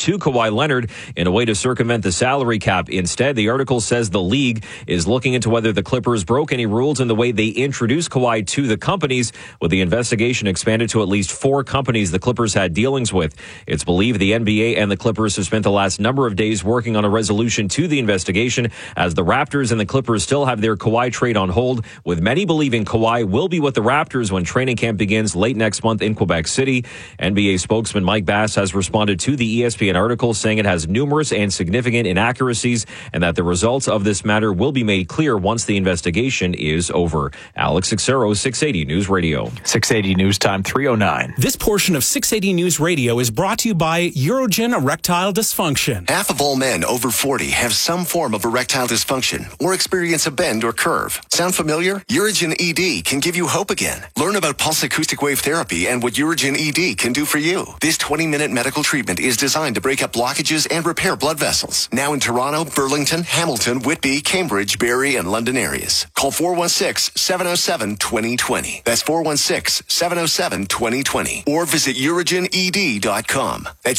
to Kawhi Leonard in a way to circumvent the salary cap. Instead, the article says the league is looking into whether the Clippers broke any rules in the way they introduced Kawhi to the companies, with the investigation expanded to at least 4 companies the Clippers had dealings with. It's believed the NBA and the Clippers have spent the last number of days working on a resolution to the investigation, as the Raptors and the Clippers still have their Kawhi trade on hold, with many believing Kawhi will be with the Raptors when training camp begins late next month in Quebec City. NBA spokesman Mike Bass has responded to the ESPN article, saying it has numerous and significant inaccuracies and that the results of this matter will be made clear once the investigation is over. Alex Sixero, 680 News Radio. 680 News Time, 3:09. This portion of 680 News Radio is brought to you by Urogen Erectile Dysfunction. Half of all men over 40 have some form of erectile dysfunction or experience a bend or curve. Sound familiar? Urogen ED can give you hope again. Learn about pulse acoustic wave therapy and what Urogen ED can do for you. This 20-minute medical treatment is designed to break up blockages and repair blood vessels. Now in Toronto, Burlington, Hamilton, Whitby, Cambridge, Barrie, and London areas. Call 416-707-2020. That's 416-707-2020. Or visit urogened.com. That's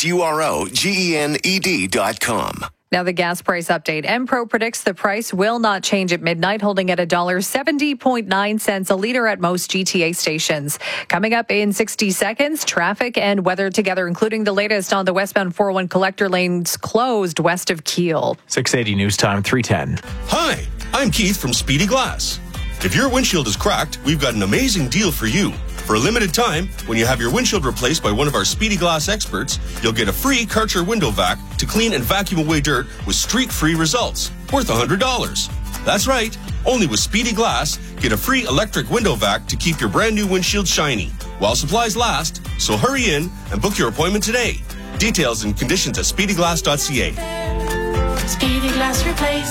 UROGENED.com. Now the gas price update. Enpro predicts the price will not change at midnight, holding at $1.70.9 a litre at most GTA stations. Coming up in 60 seconds, traffic and weather together, including the latest on the westbound 401 collector lanes closed west of Kiel. 680 News Time, 3:10. Hi, I'm Keith from Speedy Glass. If your windshield is cracked, we've got an amazing deal for you. For a limited time, when you have your windshield replaced by one of our Speedy Glass experts, you'll get a free Karcher window vac to clean and vacuum away dirt with streak-free results, worth $100. That's right, only with Speedy Glass, get a free electric window vac to keep your brand new windshield shiny, while supplies last, so hurry in and book your appointment today. Details and conditions at speedyglass.ca. Speedy Glass Replace.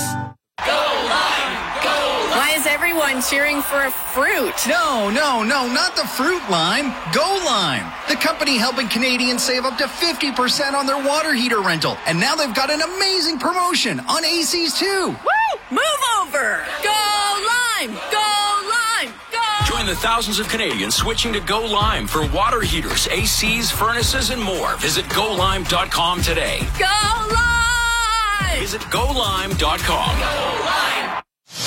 Why is everyone cheering for a fruit? No, not the fruit lime. Go Lime, the company helping Canadians save up to 50% on their water heater rental. And now they've got an amazing promotion on ACs too. Woo! Move over! Go Lime! Go Lime! Go! Join the thousands of Canadians switching to Go Lime for water heaters, ACs, furnaces, and more. Visit GoLime.com today. Go Lime! Visit GoLime.com. Go Lime!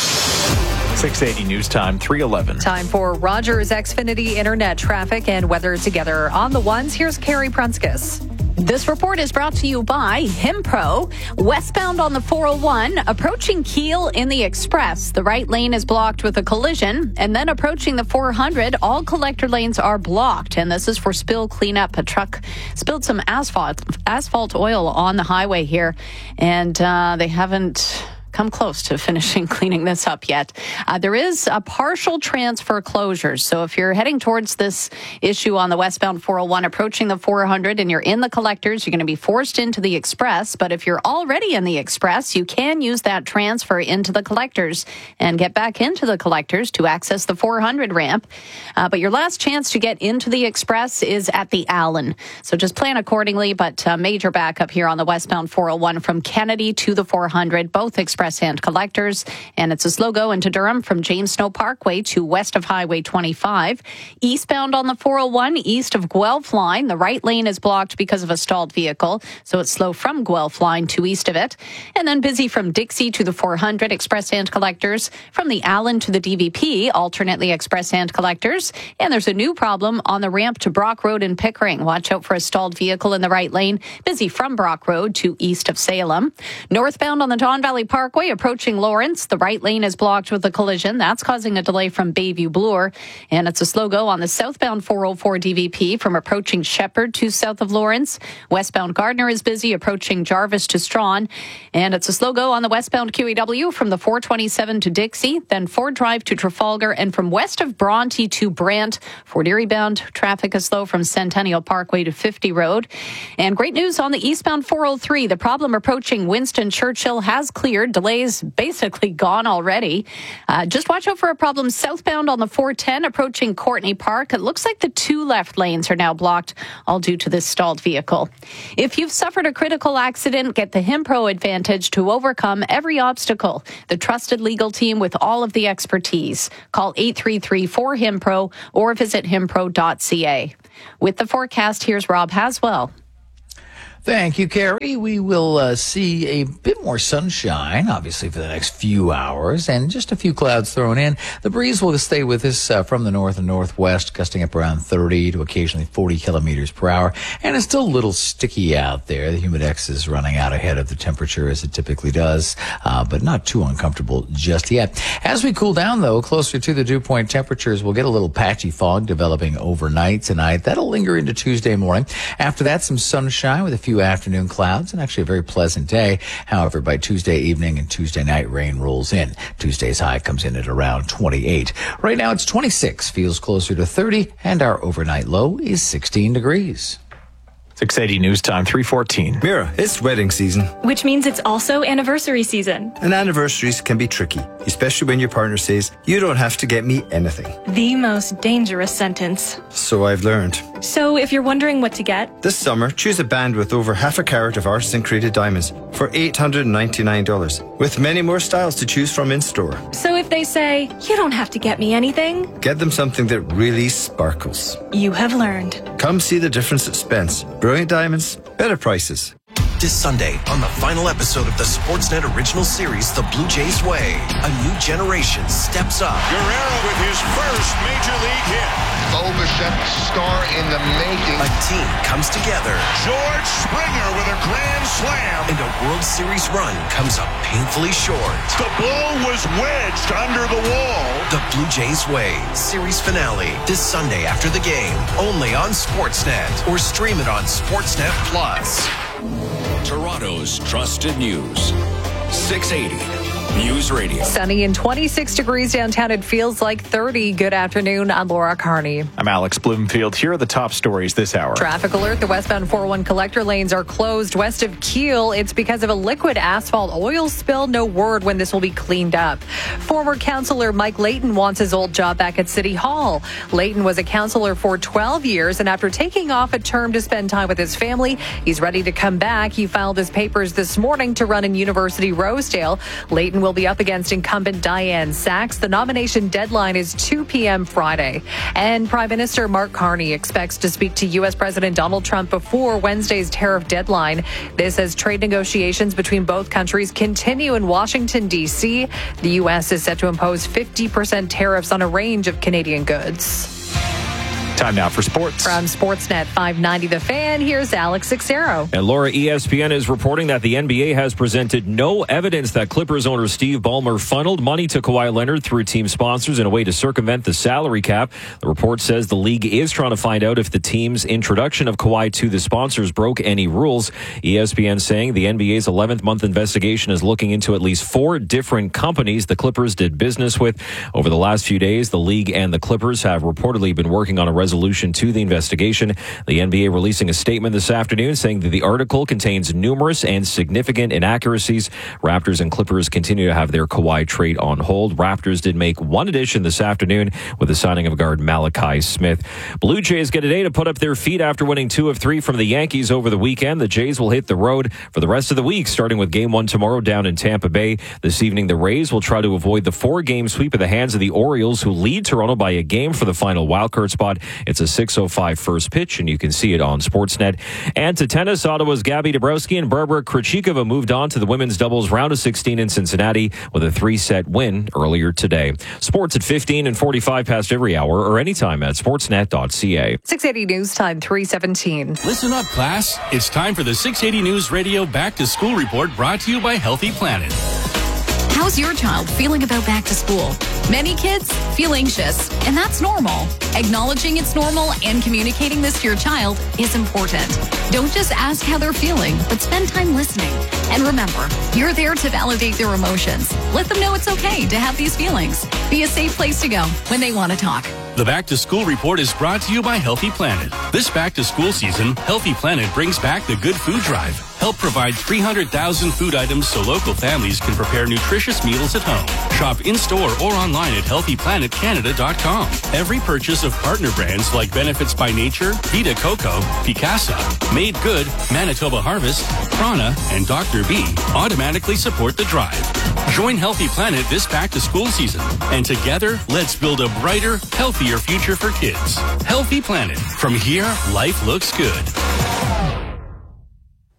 680 News Time, 3:11. Time for Rogers Xfinity Internet traffic and weather together. On the ones, here's Carrie Prunskis. This report is brought to you by Himpro. Westbound on the 401, approaching Kiel in the Express. The right lane is blocked with a collision. And then approaching the 400, all collector lanes are blocked. And this is for spill cleanup. A truck spilled some asphalt oil on the highway here. And they haven't come close to finishing cleaning this up yet. There is a partial transfer closure. So if you're heading towards this issue on the westbound 401, approaching the 400, and you're in the collectors, you're going to be forced into the express. But if you're already in the express, you can use that transfer into the collectors and get back into the collectors to access the 400 ramp. But your last chance to get into the express is at the Allen. So just plan accordingly, but major backup here on the westbound 401 from Kennedy to the 400, both express and collectors. And it's a slow go into Durham from James Snow Parkway to west of Highway 25. Eastbound on the 401, east of Guelph Line, the right lane is blocked because of a stalled vehicle. So it's slow from Guelph Line to east of it. And then busy from Dixie to the 400, express and collectors. From the Allen to the DVP, alternately express and collectors. And there's a new problem on the ramp to Brock Road in Pickering. Watch out for a stalled vehicle in the right lane. Busy from Brock Road to east of Salem. Northbound on the Don Valley Parkway, approaching Lawrence, the right lane is blocked with a collision. That's causing a delay from Bayview Bloor. And it's a slow go on the southbound 404 DVP from approaching Shepherd to south of Lawrence. Westbound Gardner is busy approaching Jarvis to Strawn. And it's a slow go on the westbound QEW from the 427 to Dixie, then Ford Drive to Trafalgar, and from west of Bronte to Brant. Fort Erie bound traffic is slow from Centennial Parkway to 50 Road. And great news on the eastbound 403. The problem approaching Winston Churchill has cleared. Delays basically gone already. Just watch out for a problem southbound on the 410 approaching Courtney Park. It looks like the 2 left lanes are now blocked, all due to this stalled vehicle. If you've suffered a critical accident, get the Himpro Advantage to overcome every obstacle. The trusted legal team with all of the expertise. Call 833-4HIMPRO or visit himpro.ca. With the forecast, here's Rob Haswell. Thank you, Carrie. We will see a bit more sunshine, obviously, for the next few hours, and just a few clouds thrown in. The breeze will stay with us from the north and northwest, gusting up around 30 to occasionally 40 kilometers per hour. And it's still a little sticky out there. The humidex is running out ahead of the temperature, as it typically does, but not too uncomfortable just yet. As we cool down, though, closer to the dew point temperatures, we'll get a little patchy fog developing overnight tonight. That'll linger into Tuesday morning. After that, some sunshine with a few afternoon clouds and actually a very pleasant day. However, by Tuesday evening and Tuesday night, rain rolls in. Tuesday's high comes in at around 28. Right now, it's 26, feels closer to 30, and our overnight low is 16 degrees. 680 News Time, 3:14. Mira, it's wedding season. Which means it's also anniversary season. And anniversaries can be tricky, especially when your partner says, "You don't have to get me anything." The most dangerous sentence. So I've learned. So if you're wondering what to get, this summer, choose a band with over half a carat of artisan-created diamonds for $899, with many more styles to choose from in-store. So if they say, "You don't have to get me anything," get them something that really sparkles. You have learned. Come see the difference at Spence. Brilliant diamonds, better prices. This Sunday, on the final episode of the Sportsnet original series, The Blue Jays Way, a new generation steps up. Guerrero with his first major league hit. Bo Bichette, star in the making. A team comes together. George Springer with a grand slam. And a World Series run comes up painfully short. The ball was wedged under the wall. The Blue Jays Way, series finale, this Sunday after the game, only on Sportsnet, or stream it on Sportsnet Plus. Toronto's trusted news. 680 News Radio. Sunny and 26 degrees downtown. It feels like 30. Good afternoon. I'm Laura Carney. I'm Alex Bloomfield. Here are the top stories this hour. Traffic alert. The westbound 401 collector lanes are closed west of Kiel. It's because of a liquid asphalt oil spill. No word when this will be cleaned up. Former councillor Mike Layton wants his old job back at City Hall. Layton was a councillor for 12 years, and after taking off a term to spend time with his family, he's ready to come back. He filed his papers this morning to run in University Rosedale. Layton will be up against incumbent Diane Sachs. The nomination deadline is 2 p.m. Friday. And Prime Minister Mark Carney expects to speak to U.S. President Donald Trump before Wednesday's tariff deadline. This as trade negotiations between both countries continue in Washington, D.C. The U.S. is set to impose 50% tariffs on a range of Canadian goods. Time now for sports. From Sportsnet 590 The Fan, here's Alex Sixero. And Laura, ESPN is reporting that the NBA has presented no evidence that Clippers owner Steve Ballmer funneled money to Kawhi Leonard through team sponsors in a way to circumvent the salary cap. The report says the league is trying to find out if the team's introduction of Kawhi to the sponsors broke any rules. ESPN saying the NBA's 11th month investigation is looking into at least 4 different companies the Clippers did business with. Over the last few days, the league and the Clippers have reportedly been working on a resolution to the investigation. The NBA releasing a statement this afternoon saying that the article contains numerous and significant inaccuracies. Raptors and Clippers continue to have their Kawhi trade on hold. Raptors did make one addition this afternoon with the signing of guard Malachi Smith. Blue Jays get a day to put up their feet after winning 2 of 3 from the Yankees over the weekend. The Jays will hit the road for the rest of the week, starting with Game 1 tomorrow down in Tampa Bay. This evening, the Rays will try to avoid the 4-game sweep at the hands of the Orioles, who lead Toronto by a game for the final wildcard spot. It's a 6:05 first pitch, and you can see it on Sportsnet. And to tennis, Ottawa's Gabby Dabrowski and Barbara Krejcikova moved on to the women's doubles round of 16 in Cincinnati with a 3-set win earlier today. Sports at 15 and 45 past every hour or anytime at sportsnet.ca. 680 News Time, 3:17. Listen up, class. It's time for the 680 News Radio Back to School Report, brought to you by Healthy Planet. How's your child feeling about back to school? Many kids feel anxious, and that's normal. Acknowledging it's normal and communicating this to your child is important. Don't just ask how they're feeling, but spend time listening. And remember, you're there to validate their emotions. Let them know it's okay to have these feelings. Be a safe place to go when they want to talk. The Back to School Report is brought to you by Healthy Planet. This back to school season, Healthy Planet brings back the Good Food Drive. Help provide 300,000 food items so local families can prepare nutritious meals at home. Shop in-store or online at healthyplanetcanada.com. Every purchase of partner brands like Benefits by Nature, Vita Coco, Picasa, Made Good, Manitoba Harvest, Prana, and Dr. B automatically support the drive. Join Healthy Planet this back to school season, and together, let's build a brighter, healthier future for kids. Healthy Planet. From here, life looks good.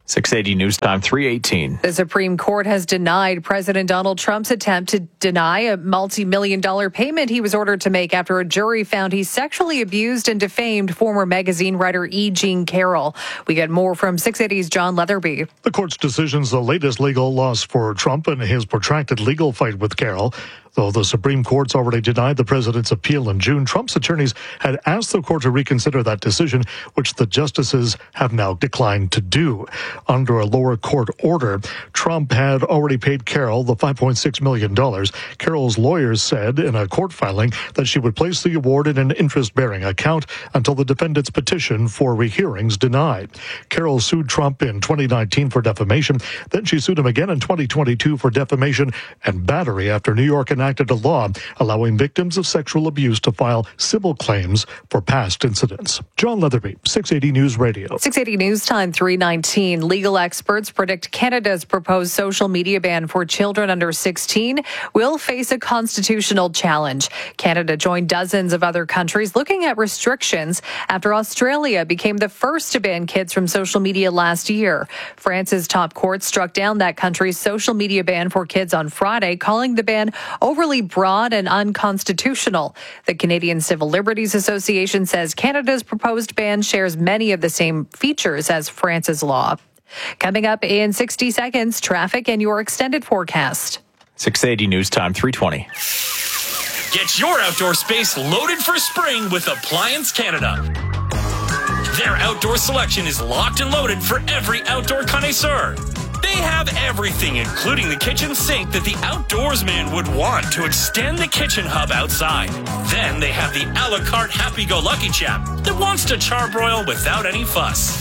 680 News Time, 3:18. The Supreme Court has denied President Donald Trump's attempt to deny a multi-million-dollar payment he was ordered to make after a jury found he sexually abused and defamed former magazine writer E. Jean Carroll. We get more from 680's John Leatherby. The court's decision's the latest legal loss for Trump and his protracted legal fight with Carroll. Though the Supreme Court's already denied the president's appeal in June, Trump's attorneys had asked the court to reconsider that decision, which the justices have now declined to do. Under a lower court order, Trump had already paid Carroll the $5.6 million. Carroll's lawyers said in a court filing that she would place the award in an interest-bearing account until the defendant's petition for rehearing's denied. Carroll sued Trump in 2019 for defamation. Then she sued him again in 2022 for defamation and battery after New York enacted a law allowing victims of sexual abuse to file civil claims for past incidents. John Leatherby, 680 News Radio. 680 News Time, 3:19. Legal experts predict Canada's proposed social media ban for children under 16 will face a constitutional challenge. Canada joined dozens of other countries looking at restrictions after Australia became the first to ban kids from social media last year. France's top court struck down that country's social media ban for kids on Friday, calling the ban overly broad and unconstitutional. The Canadian Civil Liberties Association says Canada's proposed ban shares many of the same features as France's law. Coming up in 60 seconds, traffic and your extended forecast. 680 News Time, 3:20. Get your outdoor space loaded for spring with Appliance Canada. Their outdoor selection is locked and loaded for every outdoor connoisseur. They have everything, including the kitchen sink that the outdoorsman would want to extend the kitchen hub outside. Then they have the a la carte happy-go-lucky chap that wants to charbroil without any fuss.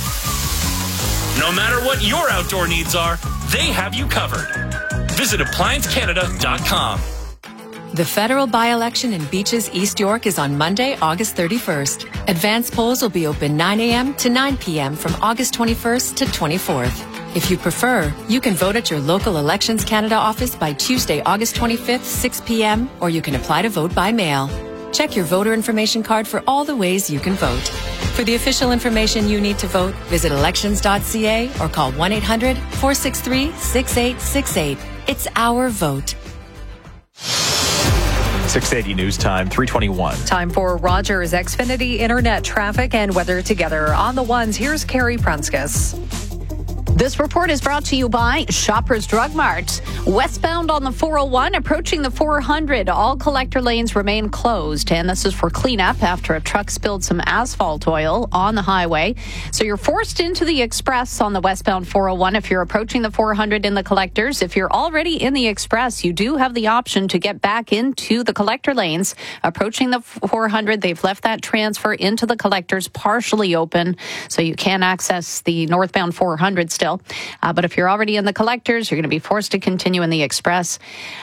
No matter what your outdoor needs are, they have you covered. Visit ApplianceCanada.com. The federal by-election in Beaches, East York is on Monday, August 31st. Advance polls will be open 9 a.m. to 9 p.m. from August 21st to 24th. If you prefer, you can vote at your local Elections Canada office by Tuesday, August 25th, 6 p.m., or you can apply to vote by mail. Check your voter information card for all the ways you can vote. For the official information you need to vote, visit elections.ca or call 1-800-463-6868. It's our vote. 680 News Time, 3:21. Time for Rogers Xfinity Internet traffic and weather together. On the ones, here's Carrie Prunskis. This report is brought to you by Shoppers Drug Mart. Westbound on the 401, approaching the 400, all collector lanes remain closed. And this is for cleanup after a truck spilled some asphalt oil on the highway. So you're forced into the express on the westbound 401 if you're approaching the 400 in the collectors. If you're already in the express, you do have the option to get back into the collector lanes. Approaching the 400, they've left that transfer into the collectors partially open, so you can access the northbound 400 still. But if you're already in the collectors, you're going to be forced to continue in the express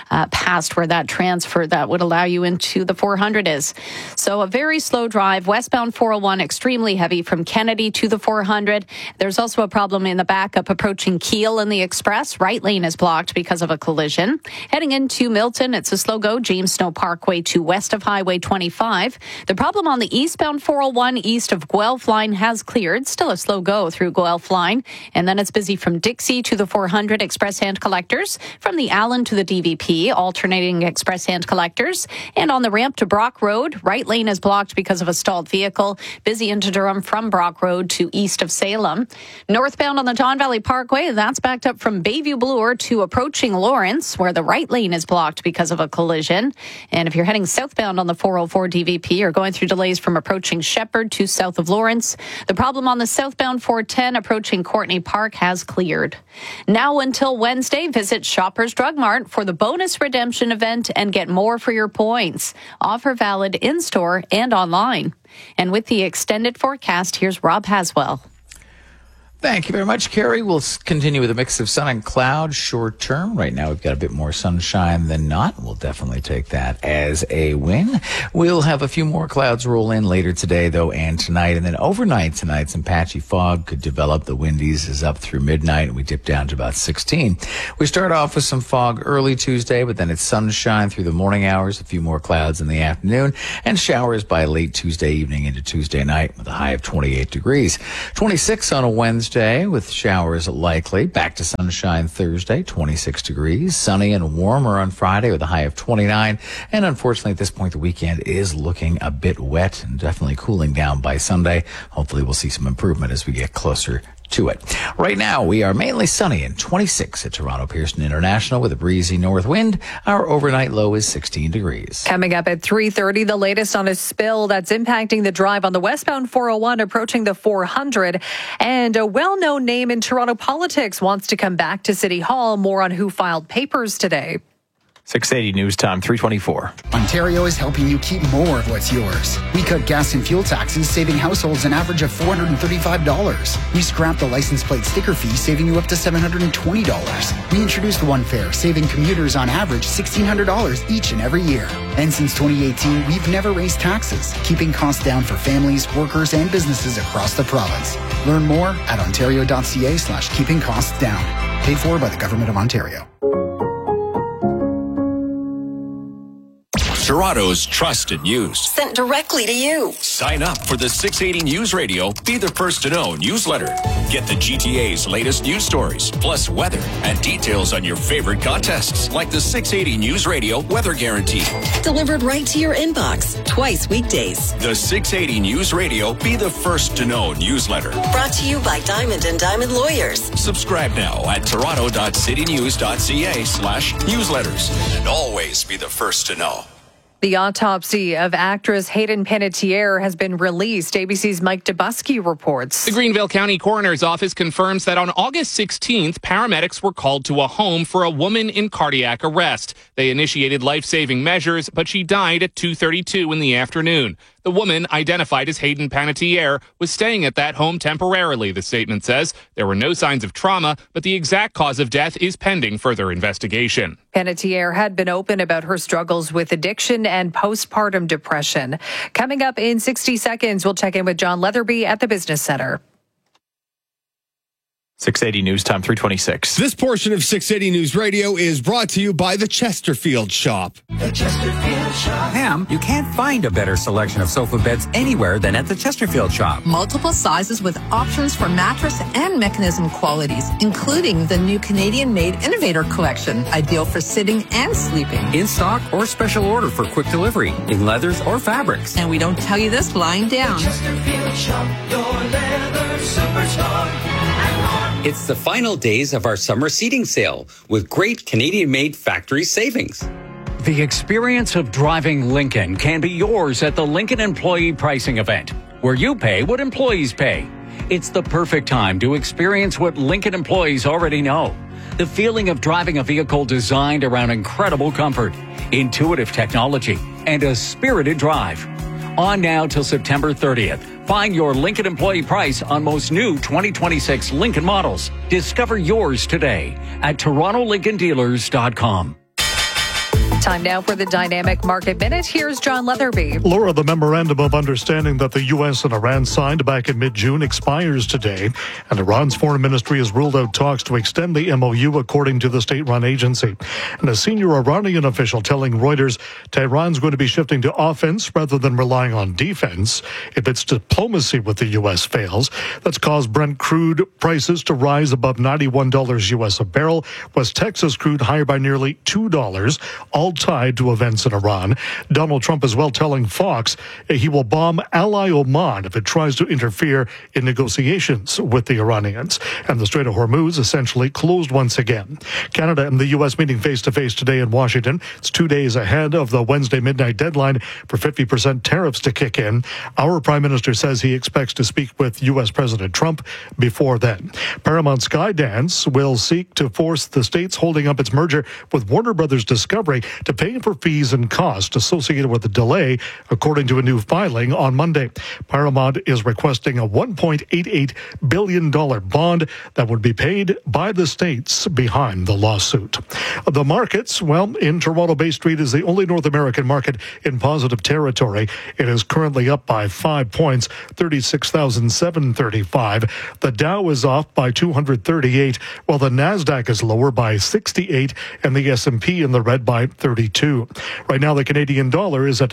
past where that transfer that would allow you into the 400 is. So a very slow drive. Westbound 401, extremely heavy from Kennedy to the 400. There's also a problem in the backup approaching Keele in the express. Right lane is blocked because of a collision. Heading into Milton, it's a slow go. James Snow Parkway to west of Highway 25. The problem on the eastbound 401 east of Guelph line has cleared. Still a slow go through Guelph line. And then it's busy from Dixie to the 400 express hand collectors, from the Allen to the DVP, alternating express hand collectors. And on the ramp to Brock Road, right lane is blocked because of a stalled vehicle. Busy into Durham from Brock Road to east of Salem. Northbound on the Don Valley Parkway, that's backed up from Bayview Bloor to approaching Lawrence, where the right lane is blocked because of a collision. And if you're heading southbound on the 404 DVP, you're going through delays from approaching Shepherd to south of Lawrence. The problem on the southbound 410 approaching Courtney Park has cleared. Now until Wednesday, visit Shoppers Drug Mart for the bonus redemption event and get more for your points. Offer valid in-store and online. And with the extended forecast, here's Rob Haswell. Thank you very much, Carrie. We'll continue with a mix of sun and cloud short term. Right now, we've got a bit more sunshine than not. We'll definitely take that as a win. We'll have a few more clouds roll in later today, though, and tonight. And then overnight tonight, some patchy fog could develop. The windies is up through midnight, and we dip down to about 16. We start off with some fog early Tuesday, but then it's sunshine through the morning hours, a few more clouds in the afternoon, and showers by late Tuesday evening into Tuesday night with a high of 28 degrees. 26 on a Wednesday. Wednesday with showers likely. Back to sunshine Thursday, 26 degrees. Sunny and warmer on Friday with a high of 29. And unfortunately, at this point, the weekend is looking a bit wet and definitely cooling down by Sunday. Hopefully, we'll see some improvement as we get closer to it. Right now, we are mainly sunny and 26 at Toronto Pearson International with a breezy north wind. Our overnight low is 16 degrees. Coming up at 3:30, the latest on a spill that's impacting the drive on the westbound 401 approaching the 400. And a well-known name in Toronto politics wants to come back to City Hall. More on who filed papers today. 680 News Time, 324. Ontario is helping you keep more of what's yours. We cut gas and fuel taxes, saving households an average of $435. We scrapped the license plate sticker fee, saving you up to $720. We introduced One Fare, saving commuters on average $1,600 each and every year. And since 2018, we've never raised taxes, keeping costs down for families, workers, and businesses across the province. Learn more at ontario.ca/keeping costs down. Paid for by the Government of Ontario. Toronto's trusted news. Sent directly to you. Sign up for the 680 News Radio Be the First to Know newsletter. Get the GTA's latest news stories, plus weather and details on your favorite contests, like the 680 News Radio Weather Guarantee. Delivered right to your inbox, twice weekdays. The 680 News Radio Be the First to Know newsletter. Brought to you by Diamond & Diamond Lawyers. Subscribe now at toronto.citynews.ca/newsletters and always be the first to know. The autopsy of actress Hayden Panettiere has been released. ABC's Mike Dubusky reports. The Greenville County Coroner's Office confirms that on August 16th, paramedics were called to a home for a woman in cardiac arrest. They initiated life-saving measures, but she died at 2:32 in the afternoon. The woman, identified as Hayden Panettiere, was staying at that home temporarily, the statement says. There were no signs of trauma, but the exact cause of death is pending further investigation. Panettiere had been open about her struggles with addiction and postpartum depression. Coming up in 60 seconds, we'll check in with John Leatherby at the Business Center. 680 News Time, 326. This portion of 680 News Radio is brought to you by the Chesterfield Shop. The Chesterfield Shop. Pam, you can't find a better selection of sofa beds anywhere than at the Chesterfield Shop. Multiple sizes with options for mattress and mechanism qualities, including the new Canadian-made Innovator Collection, ideal for sitting and sleeping. In stock or special order for quick delivery, in leathers or fabrics. And we don't tell you this lying down. The Chesterfield Shop, your leather superstar. It's the final days of our summer seating sale with great Canadian-made factory savings. The experience of driving Lincoln can be yours at the Lincoln Employee Pricing Event, where you pay what employees pay. It's the perfect time to experience what Lincoln employees already know. The feeling of driving a vehicle designed around incredible comfort, intuitive technology, and a spirited drive. On now till September 30th. Find your Lincoln employee price on most new 2026 Lincoln models. Discover yours today at TorontoLincolnDealers.com. Time now for the Dynamic Market Minute. Here's John Leatherby. Laura, the memorandum of understanding that the U.S. and Iran signed back in mid-June expires today, and Iran's foreign ministry has ruled out talks to extend the MOU, according to the state-run agency. And a senior Iranian official telling Reuters Tehran's going to be shifting to offense rather than relying on defense if its diplomacy with the U.S. fails. That's caused Brent crude prices to rise above $91 U.S. a barrel. West Texas crude higher by nearly $2, all tied to events in Iran. Donald Trump as well telling Fox he will bomb ally Oman if it tries to interfere in negotiations with the Iranians. And the Strait of Hormuz essentially closed once again. Canada and the U.S. meeting face-to-face today in Washington. It's 2 days ahead of the Wednesday midnight deadline for 50% tariffs to kick in. Our Prime Minister says he expects to speak with U.S. President Trump before then. Paramount Skydance will seek to force the states holding up its merger with Warner Brothers Discovery to pay for fees and costs associated with the delay, according to a new filing on Monday. Paramount is requesting a $1.88 billion bond that would be paid by the states behind the lawsuit. The markets, well, in Toronto, Bay Street is the only North American market in positive territory. It is currently up by 5 points, 36,735. The Dow is off by 238, while the NASDAQ is lower by 68, and the S&P in the red by 30. 32. Right now, the Canadian dollar is at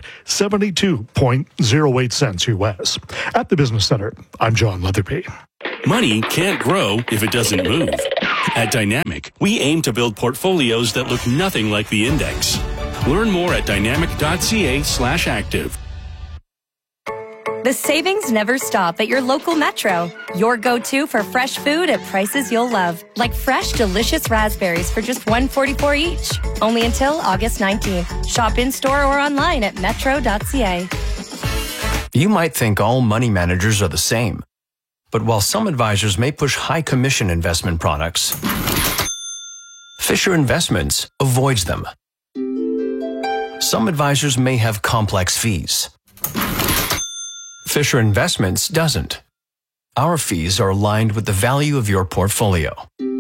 72.08 cents U.S. At the Business Center, I'm John Leatherby. Money can't grow if it doesn't move. At Dynamic, we aim to build portfolios that look nothing like the index. Learn more at dynamic.ca/active. The savings never stop at your local Metro. Your go-to for fresh food at prices you'll love. Like fresh, delicious raspberries for just $1.44 each. Only until August 19th. Shop in-store or online at metro.ca. You might think all money managers are the same. But while some advisors may push high commission investment products, Fisher Investments avoids them. Some advisors may have complex fees. Fisher Investments doesn't. Our fees are aligned with the value of your portfolio.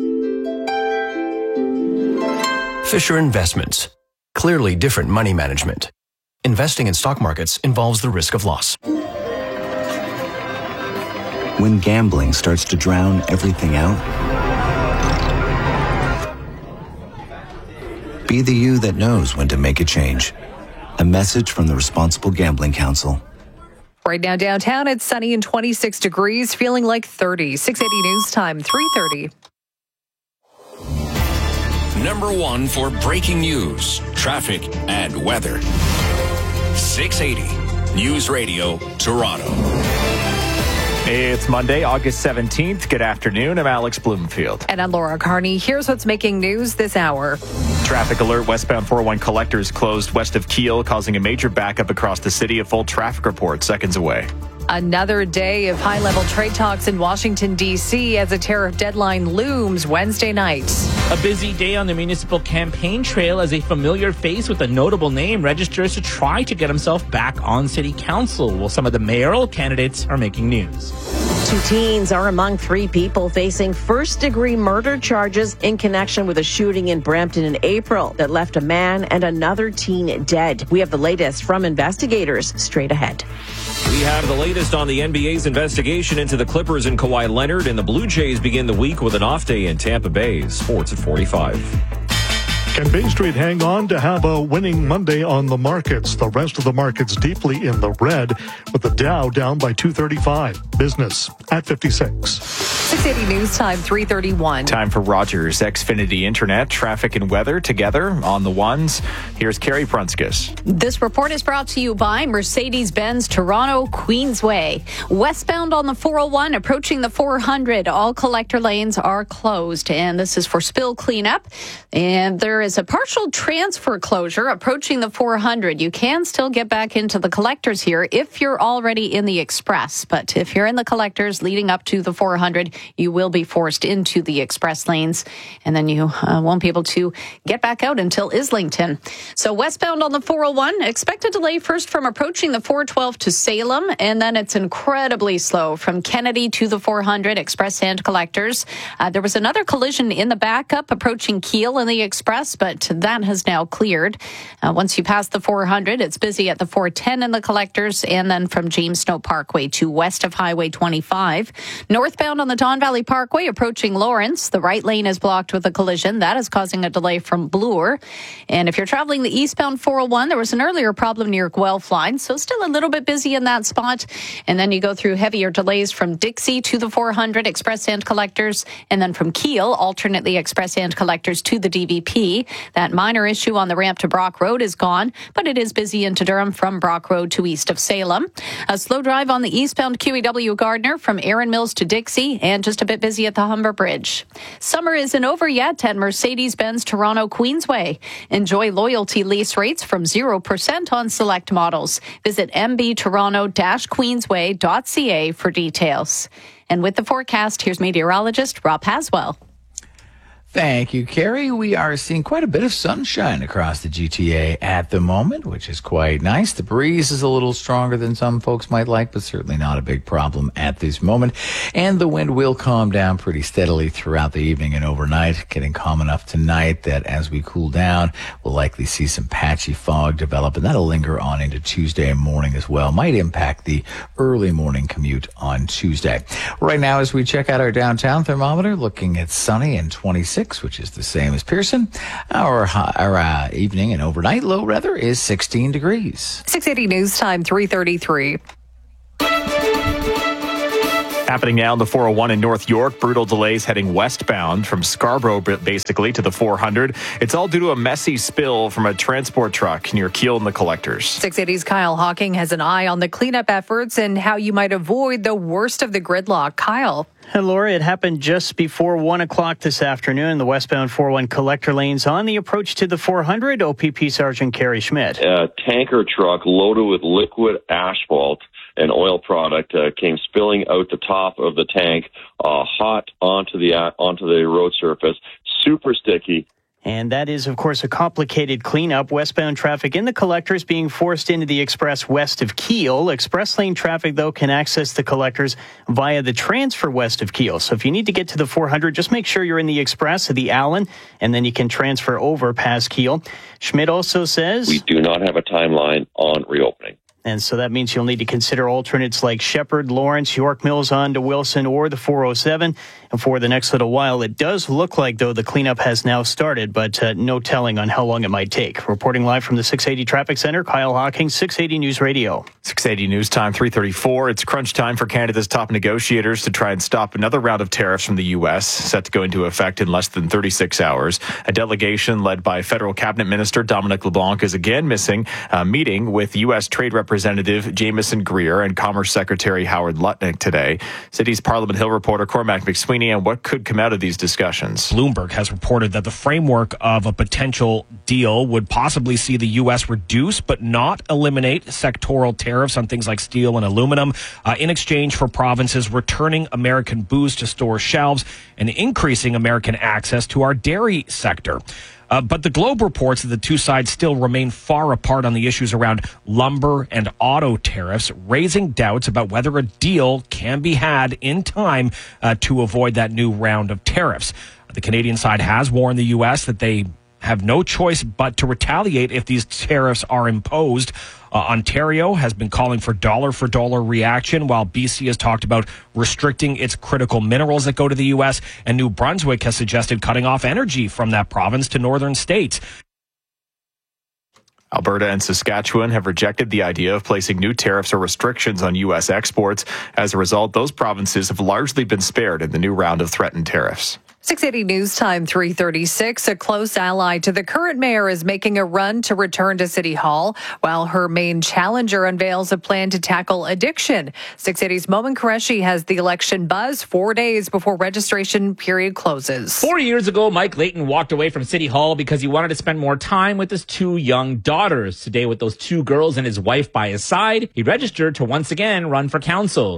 Fisher Investments. Clearly different money management. Investing in stock markets involves the risk of loss. When gambling starts to drown everything out, be the you that knows when to make a change. A message from the Responsible Gambling Council. Right now downtown, it's sunny and 26 degrees, feeling like 30. 680 News Time, 3:30. Number 1 for breaking news, traffic, and weather. 680 News Radio, Toronto. It's Monday, August 17th. Good afternoon. I'm Alex Bloomfield. And I'm Laura Carney. Here's what's making news this hour. Traffic alert, westbound 401 collectors closed west of Kiel, causing a major backup across the city. A full traffic report seconds away. Another day of high-level trade talks in Washington, D.C. as a tariff deadline looms Wednesday night. A busy day on the municipal campaign trail as a familiar face with a notable name registers to try to get himself back on city council, while some of the mayoral candidates are making news. 2 teens are among 3 people facing first-degree murder charges in connection with a shooting in Brampton in April that left a man and another teen dead. We have the latest from investigators straight ahead. We have the latest on the NBA's investigation into the Clippers and Kawhi Leonard, and the Blue Jays begin the week with an off day in Tampa Bay. Sports at 45. Can Bay Street hang on to have a winning Monday on the markets? The rest of the markets deeply in the red, with the Dow down by 235. Business at 56. 680 News Time, 3:31. Time for Rogers Xfinity Internet, traffic and weather together on the ones. Here's Carrie Prunskis. This report is brought to you by Mercedes-Benz Toronto Queensway. Westbound on the 401, approaching the 400, all collector lanes are closed, and this is for spill cleanup. And there is a partial transfer closure approaching the 400. You can still get back into the collectors here if you're already in the express, but if you're in the collectors leading up to the 400, you will be forced into the express lanes, and then you won't be able to get back out until Islington. So westbound on the 401, expect a delay first from approaching the 412 to Salem, and then it's incredibly slow from Kennedy to the 400 express and collectors. There was another collision in the backup approaching Kiel in the express, but that has now cleared. Once you pass the 400, it's busy at the 410 in the collectors, and then from James Snow Parkway to west of Highway 25. Northbound on the Don Valley Parkway approaching Lawrence, the right lane is blocked with a collision. That is causing a delay from Bloor. And if you're traveling the eastbound 401, there was an earlier problem near Guelph line, so still a little bit busy in that spot. And then you go through heavier delays from Dixie to the 400 express and collectors, and then from Kiel, alternately express and collectors to the DVP. That minor issue on the ramp to Brock Road is gone, but it is busy into Durham from Brock Road to east of Salem. A slow drive on the eastbound QEW Gardner from Erin Mills to Dixie, and just a bit busy at the Humber Bridge. Summer isn't over yet at Mercedes-Benz Toronto Queensway. Enjoy loyalty lease rates from 0% on select models. Visit mbtoronto-queensway.ca for details. And with the forecast, here's meteorologist Rob Haswell. Thank you, Carrie. We are seeing quite a bit of sunshine across the GTA at the moment, which is quite nice. The breeze is a little stronger than some folks might like, but certainly not a big problem at this moment. And the wind will calm down pretty steadily throughout the evening and overnight, getting calm enough tonight that as we cool down, we'll likely see some patchy fog develop, and that'll linger on into Tuesday morning as well. Might impact the early morning commute on Tuesday. Right now, as we check out our downtown thermometer, looking at sunny and 26. 36, which is the same as Pearson. Our evening and overnight low, rather, is 16 degrees. 680 News Time, 3:33. Happening now in the 401 in North York. Brutal delays heading westbound from Scarborough, basically, to the 400. It's all due to a messy spill from a transport truck near Keele and the Collectors. 680's Kyle Hawking has an eye on the cleanup efforts and how you might avoid the worst of the gridlock. Kyle. And Laura, it happened just before 1 o'clock this afternoon. The westbound 401 collector lanes on the approach to the 400. OPP Sergeant Kerry Schmidt. A tanker truck loaded with liquid asphalt and oil product came spilling out the top of the tank, hot onto the road surface, super sticky. And that is, of course, a complicated cleanup. Westbound traffic in the collectors being forced into the express west of Keele. Express lane traffic, though, can access the collectors via the transfer west of Keele. So if you need to get to the 400, just make sure you're in the express of the Allen, and then you can transfer over past Keele. Schmidt also says, we do not have a timeline on reopening. And so that means you'll need to consider alternates like Shepherd, Lawrence, York Mills on to Wilson, or the 407. And for the next little while, it does look like, though, the cleanup has now started, but no telling on how long it might take. Reporting live from the 680 Traffic Center, Kyle Hawking, 680 News Radio. 680 News Time, 3:34. It's crunch time for Canada's top negotiators to try and stop another round of tariffs from the U.S., set to go into effect in less than 36 hours. A delegation led by Federal Cabinet Minister Dominic LeBlanc is again missing a meeting with U.S. Trade Representative Jameson Greer and Commerce Secretary Howard Lutnick today. City's Parliament Hill reporter Cormac McSweeney on what could come out of these discussions. Bloomberg has reported that the framework of a potential deal would possibly see the U.S. reduce but not eliminate sectoral tariffs on things like steel and aluminum in exchange for provinces returning American booze to store shelves and increasing American access to our dairy sector. But the Globe reports that the two sides still remain far apart on the issues around lumber and auto tariffs, raising doubts about whether a deal can be had in time to avoid that new round of tariffs. The Canadian side has warned the U.S. that they have no choice but to retaliate if these tariffs are imposed. Ontario has been calling for dollar-for-dollar reaction, while BC has talked about restricting its critical minerals that go to the U.S., and New Brunswick has suggested cutting off energy from that province to northern states. Alberta and Saskatchewan have rejected the idea of placing new tariffs or restrictions on U.S. exports. As a result, those provinces have largely been spared in the new round of threatened tariffs. 680 News Time, 3:36. A close ally to the current mayor is making a run to return to City Hall, while her main challenger unveils a plan to tackle addiction. 680's Momin Qureshi has the election buzz 4 days before registration period closes. 4 years ago, Mike Layton walked away from City Hall because he wanted to spend more time with his two young daughters. Today, with those two girls and his wife by his side, he registered to once again run for council.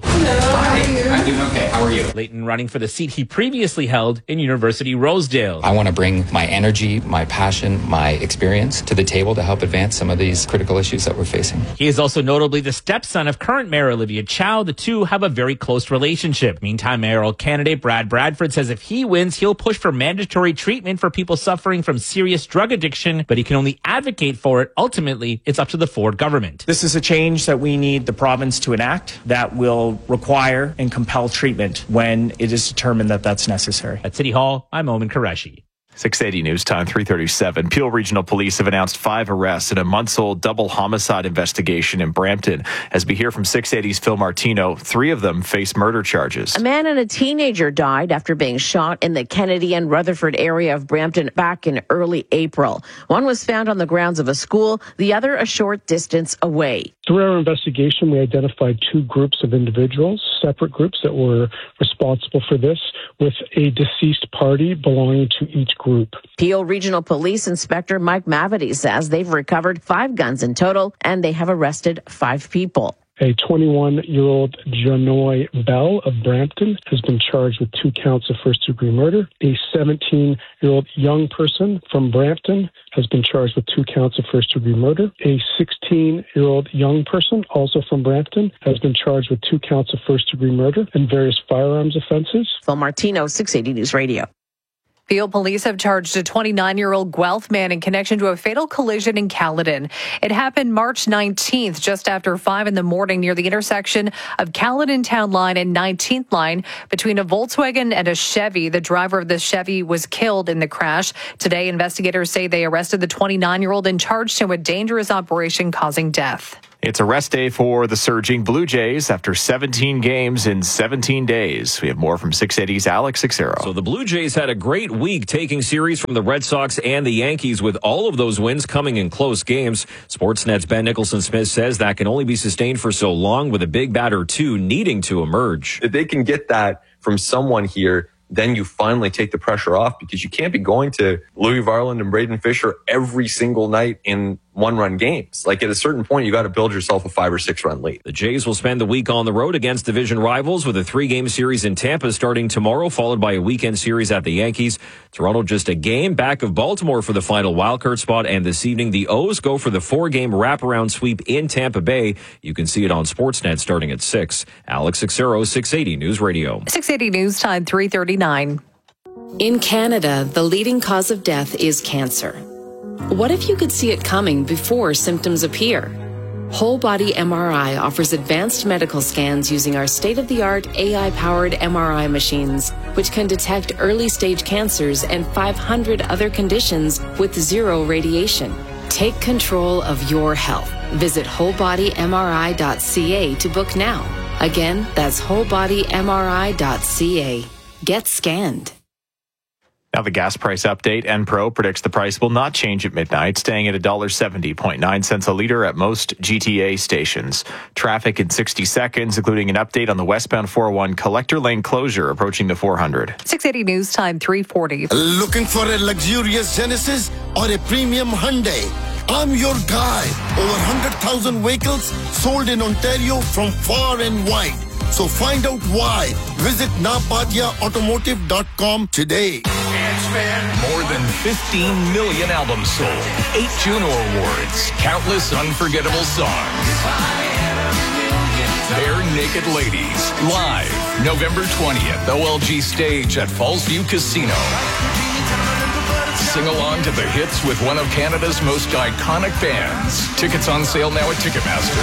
Hi, I'm doing okay. How are you? Layton running for the seat he previously held in University Rosedale. I want to bring my energy, my passion, my experience to the table to help advance some of these critical issues that we're facing. He is also notably the stepson of current Mayor Olivia Chow. The two have a very close relationship. Meantime, mayoral candidate Brad Bradford says if he wins, he'll push for mandatory treatment for people suffering from serious drug addiction, but he can only advocate for it. Ultimately, it's up to the Ford government. This is a change that we need the province to enact that will require and compel treatment when it is determined that that's necessary. At City Hall, I'm Momin Qureshi. 680 News Time, 3:37. Peel Regional Police have announced 5 arrests in a months-old double homicide investigation in Brampton. As we hear from 680's Phil Martino, 3 of them face murder charges. A man and a teenager died after being shot in the Kennedy and Rutherford area of Brampton back in early April. One was found on the grounds of a school, the other a short distance away. Through our investigation, we identified 2 groups of individuals, separate groups that were responsible for this, with a deceased party belonging to each group. Peel Regional Police Inspector Mike Mavity says they've recovered 5 guns in total, and they have arrested 5 people. A 21-year-old Janoy Bell of Brampton has been charged with 2 counts of first-degree murder. A 17-year-old young person from Brampton has been charged with 2 counts of first-degree murder. A 16-year-old young person, also from Brampton, has been charged with 2 counts of first-degree murder and various firearms offenses. Phil Martino, 680 News Radio. Peel police have charged a 29-year-old Guelph man in connection to a fatal collision in Caledon. It happened March 19th, just after 5 in the morning near the intersection of Caledon Town Line and 19th Line between a Volkswagen and a Chevy. The driver of the Chevy was killed in the crash. Today, investigators say they arrested the 29-year-old and charged him with dangerous operation causing death. It's a rest day for the surging Blue Jays after 17 games in 17 days. We have more from 680's Alex Sixero. So the Blue Jays had a great week taking series from the Red Sox and the Yankees, with all of those wins coming in close games. Sportsnet's Ben Nicholson-Smith says that can only be sustained for so long, with a big bat or two needing to emerge. If they can get that from someone here, then you finally take the pressure off, because you can't be going to Louis Varland and Braden Fisher every single night in one-run games. Like, at a certain point, you got to build yourself a 5 or 6 run lead. The Jays will spend the week on the road against division rivals, with a 3-game series in Tampa starting tomorrow, followed by a weekend series at the Yankees. Toronto just a game back of Baltimore for the final wildcard spot, and this evening the O's go for the 4-game wraparound sweep in Tampa Bay. You can see it on Sportsnet starting at 6. Alex Sixero, 680 News Radio. 680 News Time, 3:39. In Canada, the leading cause of death is cancer. What if you could see it coming before symptoms appear? Whole Body MRI offers advanced medical scans using our state-of-the-art AI-powered MRI machines, which can detect early-stage cancers and 500 other conditions with 0 radiation. Take control of your health. Visit wholebodymri.ca to book now. Again, that's wholebodymri.ca. Get scanned. Now the gas price update. Enpro predicts the price will not change at midnight, staying at $1.70.9 a liter at most GTA stations. Traffic in 60 seconds, including an update on the westbound 401 collector lane closure approaching the 400. 680 News Time, 3:40. Looking for a luxurious Genesis or a premium Hyundai? I'm your guy. Over 100,000 vehicles sold in Ontario from far and wide. So find out why. Visit napadiaautomotive.com today. More than 15 million albums sold, 8 Juno Awards, countless unforgettable songs. Bare Naked Ladies, live, November 20th, OLG Stage at Fallsview Casino. Sing along to the hits with one of Canada's most iconic bands. Tickets on sale now at Ticketmaster.